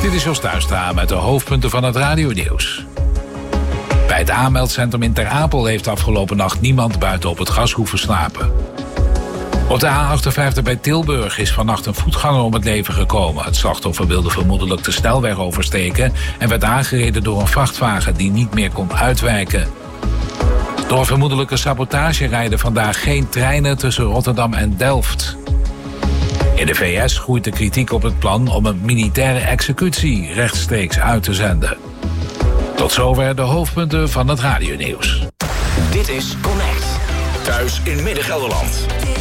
Dit is Jos Tuinstra met de hoofdpunten van het radionieuws. Bij het aanmeldcentrum in Ter Apel heeft afgelopen nacht niemand buiten op het gas hoeven slapen. Op de A58 bij Tilburg is vannacht een voetganger om het leven gekomen. Het slachtoffer wilde vermoedelijk de snelweg oversteken en werd aangereden door een vrachtwagen die niet meer kon uitwijken. Door vermoedelijke sabotage rijden vandaag geen treinen tussen Rotterdam en Delft. In de VS groeit de kritiek op het plan om een militaire executie rechtstreeks uit te zenden. Tot zover de hoofdpunten van het radionieuws. Dit is Connect. Thuis in Midden-Gelderland.